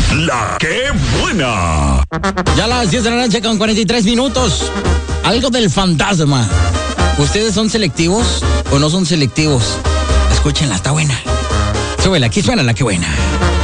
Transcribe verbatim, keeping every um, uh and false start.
La que buena. Ya a las diez de la noche con cuarenta y tres minutos. Algo del fantasma. ¿Ustedes son selectivos o no son selectivos? Escúchenla, está buena. Súbela, aquí suena la que buena.